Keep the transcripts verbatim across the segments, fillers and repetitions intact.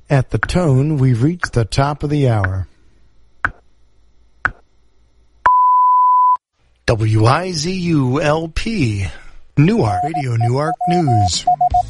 At the tone, we've reached the top of the hour. W I Z U L P, Newark, Radio Newark News.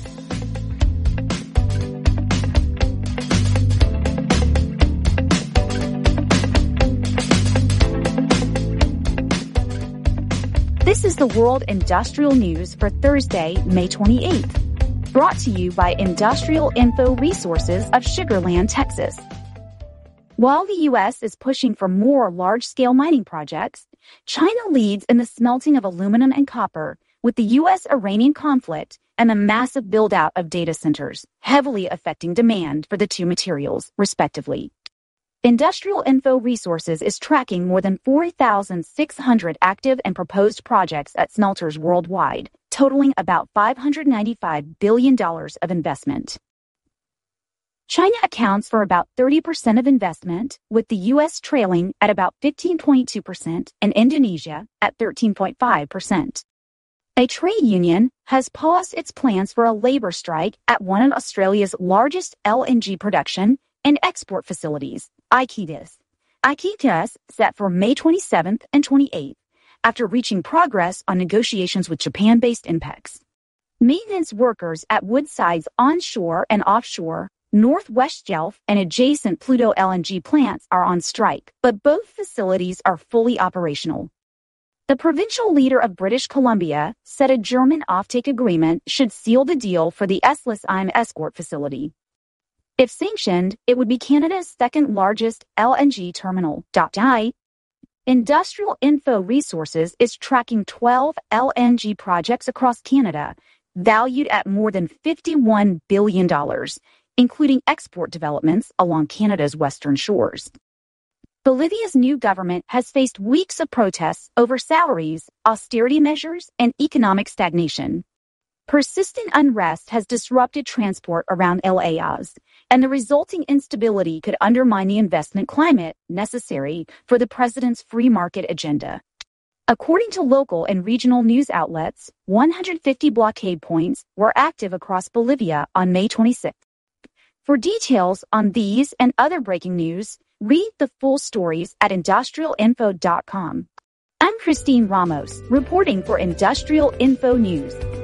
This is the World Industrial News for Thursday, May twenty-eighth. Brought to you by Industrial Info Resources of Sugar Land, Texas. While the U S is pushing for more large-scale mining projects, China leads in the smelting of aluminum and copper, with the U S-Iranian conflict and the massive build-out of data centers, heavily affecting demand for the two materials, respectively. Industrial Info Resources is tracking more than four thousand six hundred active and proposed projects at smelters worldwide, totaling about five hundred ninety-five billion dollars of investment. China accounts for about thirty percent of investment, with the U S trailing at about fifteen point two percent and Indonesia at thirteen point five percent. A trade union has paused its plans for a labor strike at one of Australia's largest L N G production and export facilities, Iquitas. Iquitas set for May twenty-seventh and twenty-eighth, after reaching progress on negotiations with Japan-based INPEX. Maintenance workers at Woodside's onshore and offshore, Northwest Shelf and adjacent Pluto L N G plants are on strike, but both facilities are fully operational. The provincial leader of British Columbia said a German offtake agreement should seal the deal for the Esslesheim escort facility. If sanctioned, it would be Canada's second largest L N G terminal. Industrial Info Resources is tracking twelve L N G projects across Canada, valued at more than fifty-one billion dollars, including export developments along Canada's western shores. Bolivia's new government has faced weeks of protests over salaries, austerity measures, and economic stagnation. Persistent unrest has disrupted transport around El Ayaz, and the resulting instability could undermine the investment climate necessary for the president's free market agenda. According to local and regional news outlets, one hundred fifty blockade points were active across Bolivia on May twenty-sixth. For details on these and other breaking news, read the full stories at industrial info dot com. I'm Christine Ramos, reporting for Industrial Info News.